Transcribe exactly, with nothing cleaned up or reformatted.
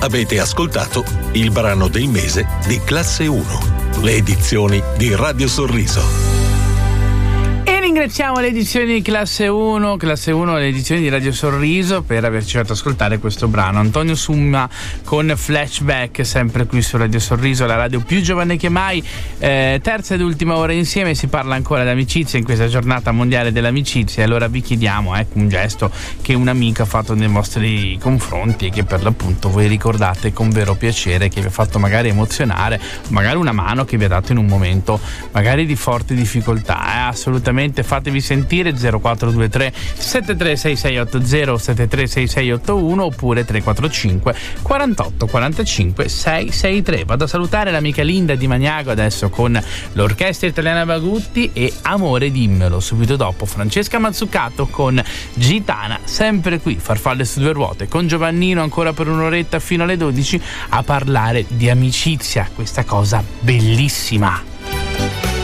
Avete ascoltato il brano del mese di Classe uno, le edizioni di Radio Sorriso. Ringraziamo le edizioni di Classe uno, Classe uno, le edizioni di Radio Sorriso per averci fatto ascoltare questo brano. Antonio Summa con Flashback, sempre qui su Radio Sorriso, la radio più giovane che mai. Eh, terza ed ultima ora insieme, si parla ancora di amicizia in questa giornata mondiale dell'amicizia. Allora vi chiediamo ecco, un gesto che un amico ha fatto nei vostri confronti e che per l'appunto voi ricordate con vero piacere, che vi ha fatto magari emozionare, magari una mano che vi ha dato in un momento magari di forte difficoltà. Eh, assolutamente fatevi sentire. Zero quattro due tre sette tre sei sei otto zero sette tre sei sei otto uno oppure tre quattro cinque quarantotto quarantacinque sei sei tre. Vado a salutare l'amica Linda di Magnago adesso con l'Orchestra Italiana Bagutti e Amore dimmelo. Subito dopo Francesca Mazzucato con Gitana, sempre qui Farfalle su due ruote con Giovannino ancora per un'oretta fino alle dodici a parlare di amicizia, questa cosa bellissima.